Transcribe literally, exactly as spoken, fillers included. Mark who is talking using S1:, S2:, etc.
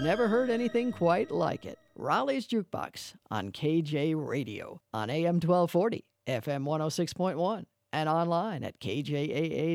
S1: never heard anything quite like it. Raleigh's Jukebox on K J Radio on A M twelve forty, F M one oh six point one, and online at K J A A